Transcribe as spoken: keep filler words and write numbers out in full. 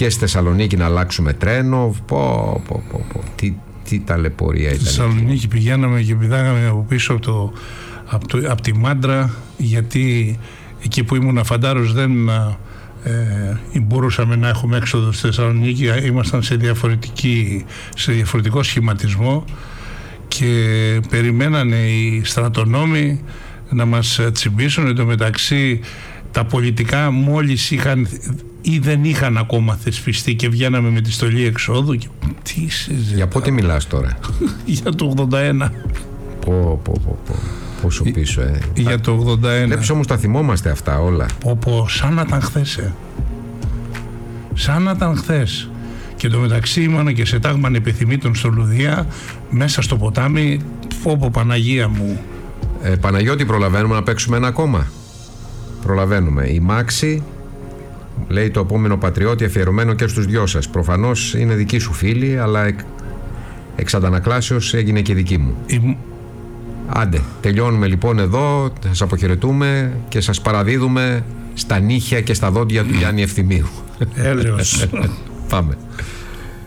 και στη Θεσσαλονίκη να αλλάξουμε τρένο. Πω, πω, πω, πω. Τι, τι ταλαιπωρία ήταν. Στη Θεσσαλονίκη πηγαίναμε και πηδάγαμε από πίσω από, το, από, το, από τη Μάντρα, γιατί εκεί που ήμουν φαντάρος δεν ε, μπορούσαμε να έχουμε έξοδο στη Θεσσαλονίκη. Ήμασταν σε, διαφορετική, σε διαφορετικό σχηματισμό και περιμένανε οι στρατονόμοι να μας τσιμπήσουν. Εν τω μεταξύ τα πολιτικά μόλις είχαν ή δεν είχαν ακόμα θεσπιστεί και βγαίναμε με τη στολή εξόδου και... Τι συζητάμε. Για πότε μιλάς τώρα? Για το ογδόντα ένα. Πω, πω, πω, πω. Πόσο πίσω, ε. Για το ογδόντα ένα. Βλέπεις όμως τα θυμόμαστε αυτά όλα. Πω, πω, σαν να ήταν χθες, ε. Σαν να ήταν χθες. Και το μεταξύ ήμουν και σε τάγμα ανεπιθυμήτων στο Λουδία, μέσα στο ποτάμι. Πω, πω, Παναγία μου. Ε, Παναγιώτη, προλαβαίνουμε να παίξουμε ένα ακόμα? Προλαβαίνουμε. Η Μάξη λέει το επόμενο Πατριώτη αφιερωμένο και στους δυο σας. Προφανώς είναι δική σου φίλη, αλλά εκ, εξ αντανακλάσεως έγινε και δική μου. Η... Άντε, τελειώνουμε λοιπόν εδώ, σας αποχαιρετούμε και σας παραδίδουμε στα νύχια και στα δόντια του Γιάννη Ευθυμίου. Έλεος. Πάμε.